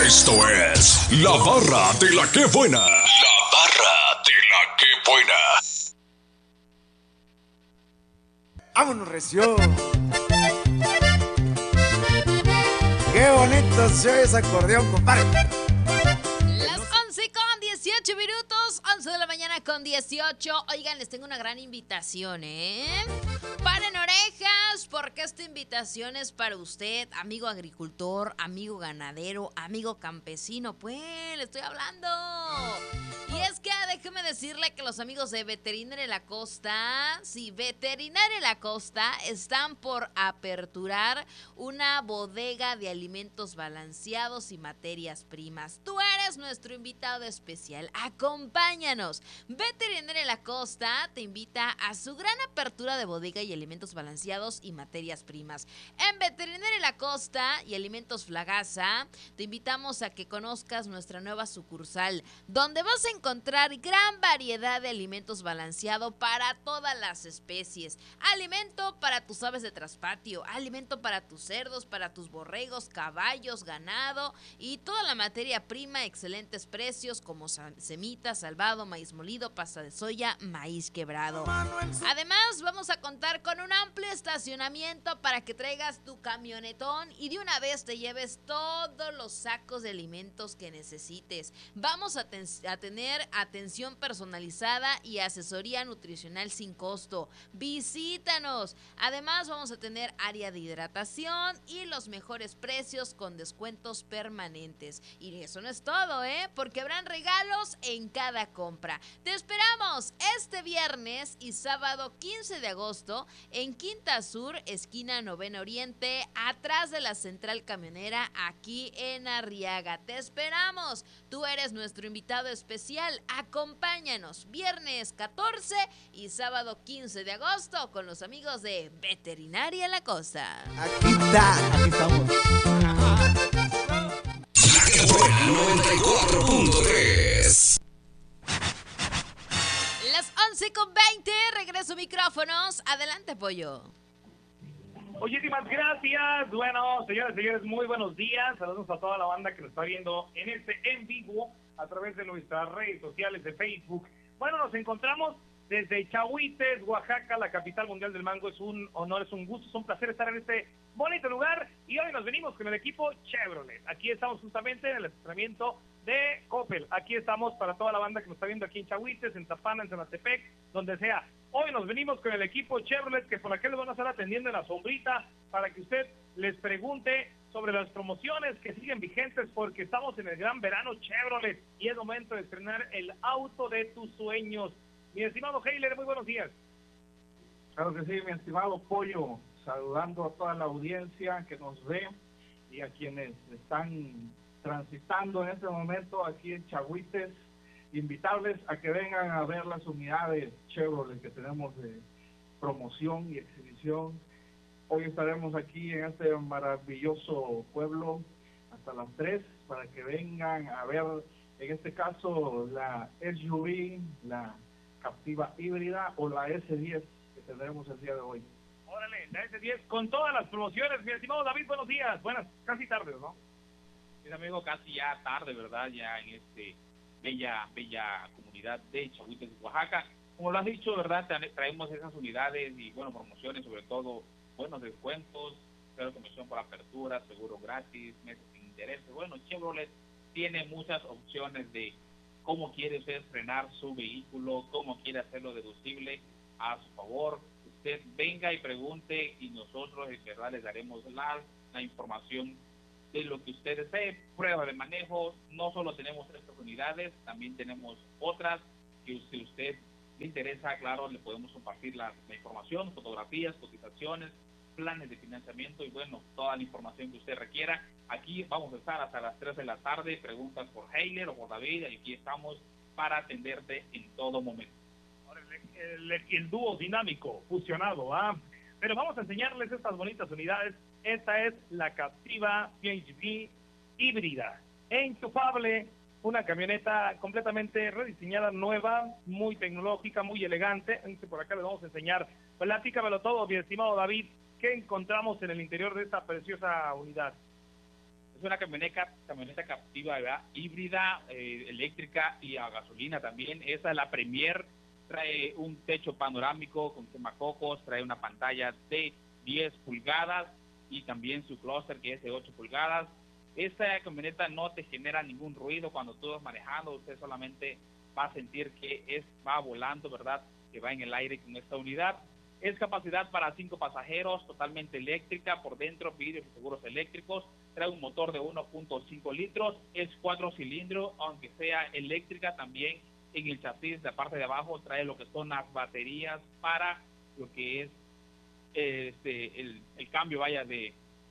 Esto es La Barra de la Que Buena. La Barra de la Que Buena. ¡Vámonos, recio! ¡Qué bonito se oye ese acordeón, compadre! Las 11:18, 11 de la mañana con 18. Oigan, les tengo una gran invitación, ¿eh? Paren orejas, porque esta invitación es para usted, amigo agricultor, amigo ganadero, amigo campesino. Pues, le estoy hablando. Y es que déjeme decirle que los amigos de Veterinaria La Costa, sí, Veterinaria La Costa, están por aperturar una bodega de alimentos balanceados y materias primas. Tú eres nuestro invitado especial. Acompáñanos. Veterinaria La Costa te invita a su gran apertura de bodega y alimentos balanceados y materias primas. En Veterinaria La Costa y Alimentos Flagasa, te invitamos a que conozcas nuestra nueva sucursal, donde vas a encontrar gran variedad de alimentos balanceados para todas las especies. Alimento para tus aves de traspatio, alimento para tus cerdos, para tus borregos, caballos, ganado y toda la materia prima, excelentes precios como semita, salvado, maíz molido, pasta de soya, maíz quebrado. Además, vamos a contar con un amplio estacionamiento para que traigas tu camionetón y de una vez te lleves todos los sacos de alimentos que necesites. Vamos a tener atención personalizada y asesoría nutricional sin costo. Visítanos. Además, vamos a tener área de hidratación y los mejores precios con descuentos permanentes. Y eso no es todo, porque habrán regalos en cada compra. Te esperamos este viernes y sábado 15 de agosto en Quinta Sur, esquina Novena Oriente, atrás de la Central Camionera, aquí en Arriaga. Te esperamos. Tú eres nuestro invitado especial. Acompáñanos viernes 14 y sábado 15 de agosto con los amigos de Veterinaria La Costa. Aquí está, aquí estamos. La Que Buena 94.3. Las 11:20, regreso micrófonos. Adelante, Pollo. Muchísimas gracias. Bueno, señoras y señores, muy buenos días. Saludos a toda la banda que nos está viendo en en vivo a través de nuestras redes sociales de Facebook. Bueno, nos encontramos desde Chahuites, Oaxaca, la capital mundial del mango. Es un honor, es un gusto, es un placer estar en este bonito lugar. Y hoy nos venimos con el equipo Chevrolet. Aquí estamos justamente en el estacionamiento de Coppel. Aquí estamos para toda la banda que nos está viendo aquí en Chahuites, en Tapana, en Tonaltepec, donde sea. Hoy nos venimos con el equipo Chevrolet, que por aquí les van a estar atendiendo en la sombrita para que usted les pregunte sobre las promociones que siguen vigentes, porque estamos en el gran verano Chevrolet y es momento de estrenar el auto de tus sueños. Mi estimado Heiler, muy buenos días. Claro que sí, mi estimado Pollo, saludando a toda la audiencia que nos ve y a quienes están transitando en este momento aquí en Chahuites, invitarles a que vengan a ver las unidades Chevrolet que tenemos de promoción y exhibición. Hoy estaremos aquí en este maravilloso pueblo hasta las 3 para que vengan a ver, en este caso, la SUV, la Captiva híbrida o la S10 que tendremos el día de hoy. Órale, la S10 con todas las promociones. Mi estimado David, buenos días. Buenas, casi tarde, ¿no? Sí, amigo, casi ya tarde, ¿verdad? Ya en bella comunidad de Chahuites, Oaxaca. Como lo has dicho, ¿verdad? Traemos esas unidades y, bueno, promociones, sobre todo, buenos descuentos, cero comisión por apertura, seguro gratis, meses sin intereses. Bueno, Chevrolet tiene muchas opciones de cómo quiere usted frenar su vehículo, cómo quiere hacerlo deducible a su favor. Usted venga y pregunte y nosotros, en verdad, les daremos la información de lo que usted desee. Prueba de manejo, no solo tenemos estas unidades, también tenemos otras que si usted le interesa, claro, le podemos compartir la información, fotografías, cotizaciones, planes de financiamiento y bueno, toda la información que usted requiera. Aquí vamos a estar hasta las 3 de la tarde, preguntas por Heiler o por David, y aquí estamos para atenderte en todo momento. El dúo dinámico, fusionado, ¿ah? Pero vamos a enseñarles estas bonitas unidades. Esta es la Captiva PHEV híbrida, enchufable, una camioneta completamente rediseñada, nueva, muy tecnológica, muy elegante. Por acá les vamos a enseñar. Platícamelo todo, mi estimado David. ¿Qué encontramos en el interior de esta preciosa unidad? Es una camioneta Captiva, ¿verdad? Híbrida, eléctrica y a gasolina también. Esa es la Premier. Trae un techo panorámico con quemacocos, trae una pantalla de 10 pulgadas y también su clúster que es de 8 pulgadas. Esta camioneta no te genera ningún ruido cuando tú vas manejando, usted solamente va a sentir que va volando, ¿verdad? Que va en el aire con esta unidad. Es capacidad para 5 pasajeros, totalmente eléctrica, por dentro vidrios y seguros eléctricos, trae un motor de 1.5 litros, es 4 cilindros, aunque sea eléctrica también. En el chasis, la parte de abajo, trae lo que son las baterías para lo que es el cambio, vaya, de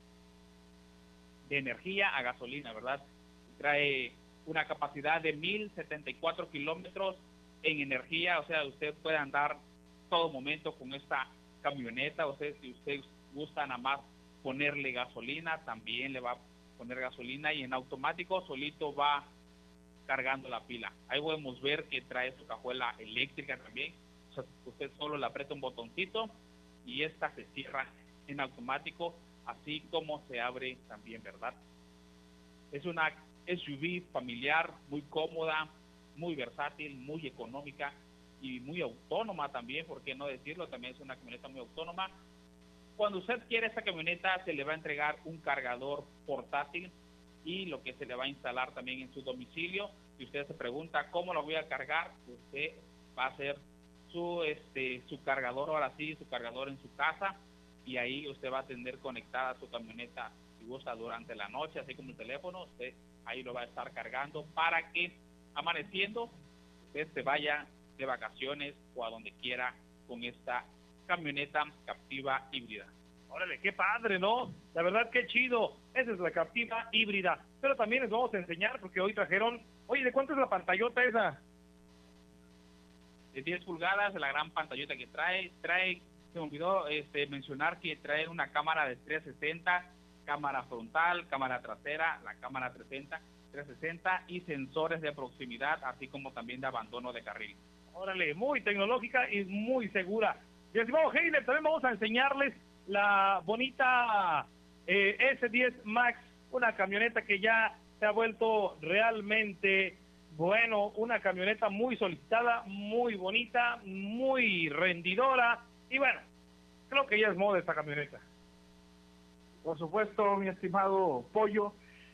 energía a gasolina, ¿verdad? Trae una capacidad de 1,074 kilómetros en energía, o sea, usted puede andar todo momento con esta camioneta. O sea, si usted gusta nada más ponerle gasolina, también le va a poner gasolina y en automático solito va cargando la pila. Ahí podemos ver que trae su cajuela eléctrica también. O sea, usted solo le aprieta un botoncito y esta se cierra en automático, así como se abre también, ¿verdad? Es una SUV familiar, muy cómoda, muy versátil, muy económica y muy autónoma también, ¿por qué no decirlo? También es una camioneta muy autónoma. Cuando usted quiere esta camioneta, se le va a entregar un cargador portátil y lo que se le va a instalar también en su domicilio. Si usted se pregunta cómo lo voy a cargar, usted va a hacer su cargador, ahora sí, su cargador en su casa, y ahí usted va a tener conectada su camioneta si gusta durante la noche, así como el teléfono. Usted ahí lo va a estar cargando para que amaneciendo usted se vaya de vacaciones o a donde quiera con esta camioneta Captiva híbrida. Órale, qué padre, ¿no? La verdad, qué chido. Esa es la Captiva híbrida. Pero también les vamos a enseñar, porque hoy trajeron... Oye, ¿de cuánto es la pantallota esa? De 10 pulgadas, la gran pantallota que trae, se me olvidó mencionar que trae una cámara de 360, cámara frontal, cámara trasera, la cámara 360 y sensores de proximidad, así como también de abandono de carril. Órale, muy tecnológica y muy segura. Y estimado Heiler, también vamos a enseñarles la bonita S10 Max, una camioneta que ya se ha vuelto realmente, bueno, una camioneta muy solicitada, muy bonita, muy rendidora, y bueno, creo que ya es moda esta camioneta. Por supuesto, mi estimado Pollo,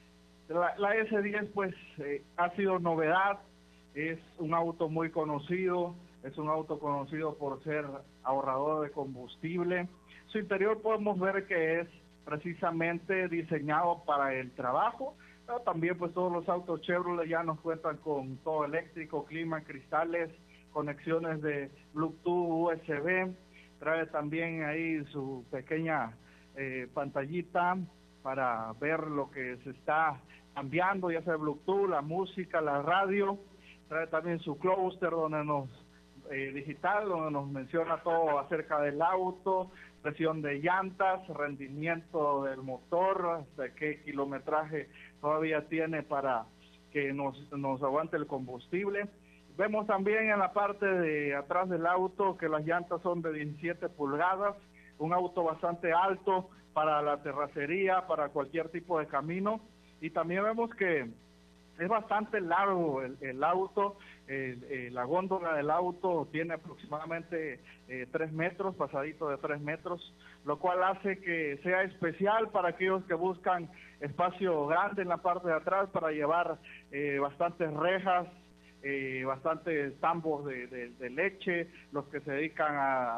la S10 pues ha sido novedad, es un auto muy conocido, es un auto conocido por ser ahorrador de combustible. Su interior podemos ver que es precisamente diseñado para el trabajo, pero también pues todos los autos Chevrolet ya nos cuentan con todo eléctrico, clima, cristales, conexiones de Bluetooth, USB, trae también ahí su pequeña pantallita para ver lo que se está cambiando, ya sea Bluetooth, la música, la radio, trae también su clúster donde nos digital, donde nos menciona todo acerca del auto, presión de llantas, rendimiento del motor, hasta qué kilometraje todavía tiene para que nos aguante el combustible. Vemos también en la parte de atrás del auto que las llantas son de 17 pulgadas, un auto bastante alto para la terracería, para cualquier tipo de camino, y también vemos que es bastante largo el auto, la góndola del auto tiene aproximadamente 3 metros, pasadito de 3 metros, lo cual hace que sea especial para aquellos que buscan espacio grande en la parte de atrás para llevar bastantes rejas, bastantes tambos de leche, los que se dedican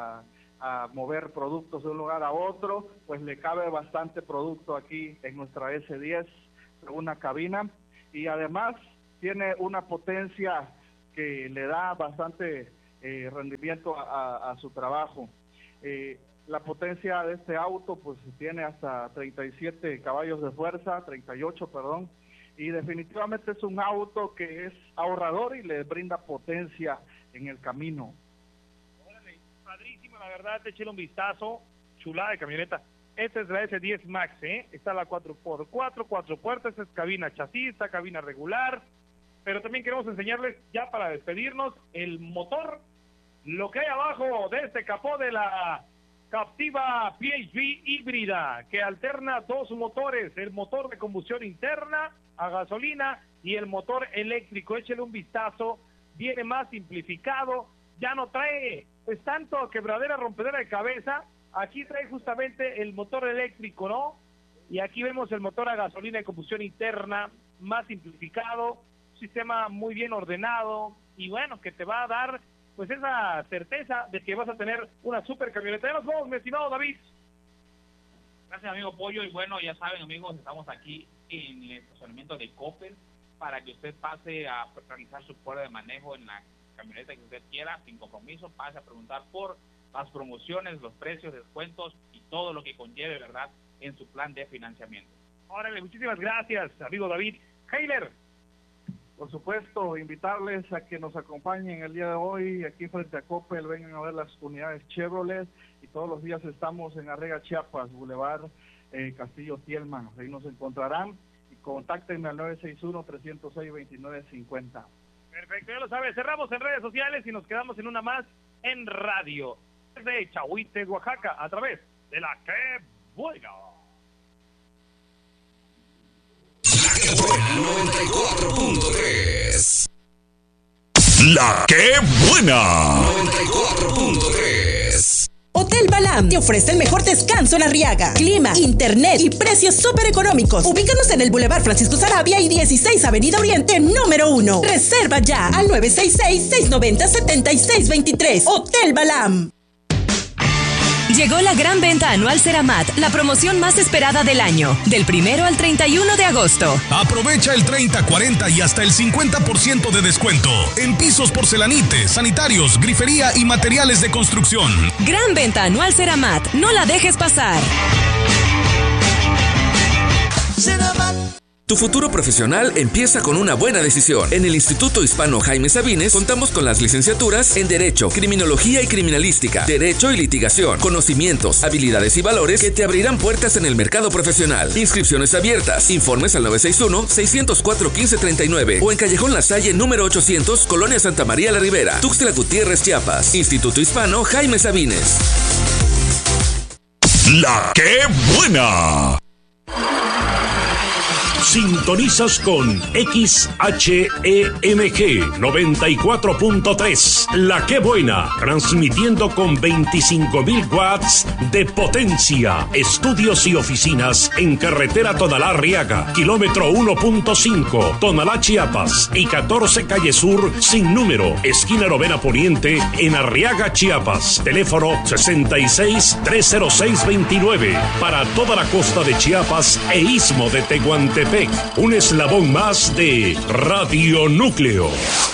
a mover productos de un lugar a otro, pues le cabe bastante producto aquí en nuestra S10, una cabina. Y además tiene una potencia que le da bastante rendimiento a su trabajo. La potencia de este auto pues tiene hasta 37 caballos de fuerza, 38, perdón, y definitivamente es un auto que es ahorrador y le brinda potencia en el camino. Órale, padrísima, la verdad, échale un vistazo, chulada de camioneta. Esta es la S10 Max, está la 4x4, 4 puertas, esta es cabina chasis, esta cabina regular, pero también queremos enseñarles, ya para despedirnos, el motor, lo que hay abajo de este capó de la Captiva PHV híbrida que alterna dos motores, el motor de combustión interna a gasolina y el motor eléctrico. Échale un vistazo, viene más simplificado, ya no trae pues tanto quebradera, rompedera de cabeza. Aquí trae justamente el motor eléctrico, ¿no? Y aquí vemos el motor a gasolina de combustión interna, más simplificado, sistema muy bien ordenado y bueno, que te va a dar pues esa certeza de que vas a tener una super camioneta. Ya nos vamos, mi estimado David. Gracias, amigo Pollo, y bueno, ya saben, amigos, estamos aquí en el estacionamiento de Coppel para que usted pase a realizar su prueba de manejo en la camioneta que usted quiera, sin compromiso. Pase a preguntar por las promociones, los precios, descuentos y todo lo que conlleve, ¿verdad?, en su plan de financiamiento. Órale, muchísimas gracias, amigo David. Heiler. Por supuesto, invitarles a que nos acompañen el día de hoy aquí frente a Coppel, vengan a ver las unidades Chevrolet y todos los días estamos en Arriaga, Chiapas, Boulevard Castillo Tielman, ahí nos encontrarán y contáctenme al 961-306-2950. Perfecto, ya lo sabes, cerramos en redes sociales y nos quedamos en una más en radio, desde Chahuites, Oaxaca, a través de La Que Buena. 94.3. La Que Buena. 94.3. Hotel Balam te ofrece el mejor descanso en Arriaga. Clima, internet y precios súper económicos. Ubícanos en el Boulevard Francisco Sarabia y 16 Avenida Oriente, número 1. Reserva ya al 966-690-7623. Hotel Balam. Llegó la gran venta anual Ceramat, la promoción más esperada del año, del 1 al 31 de agosto. Aprovecha el 30, 40 y hasta el 50% de descuento en pisos, porcelanites, sanitarios, grifería y materiales de construcción. Gran venta anual Ceramat, no la dejes pasar. Ceramat. Tu futuro profesional empieza con una buena decisión. En el Instituto Hispano Jaime Sabines contamos con las licenciaturas en Derecho, Criminología y Criminalística, Derecho y Litigación, conocimientos, habilidades y valores que te abrirán puertas en el mercado profesional. Inscripciones abiertas. Informes al 961-604-1539 o en Callejón La Salle número 800, Colonia Santa María la Ribera, Tuxtla Gutiérrez, Chiapas. Instituto Hispano Jaime Sabines. La Que Buena. Sintonizas con XHEMG 94.3, La Que Buena, transmitiendo con 25.000 watts de potencia. Estudios y oficinas en carretera Tonalá-Arriaga, kilómetro 1.5, Tonalá, Chiapas, y 14 Calle Sur, sin número, esquina Novena Poniente, en Arriaga, Chiapas. Teléfono 66-306-29, para toda la costa de Chiapas e istmo de Tehuantepec. Un eslabón más de Radio Núcleo.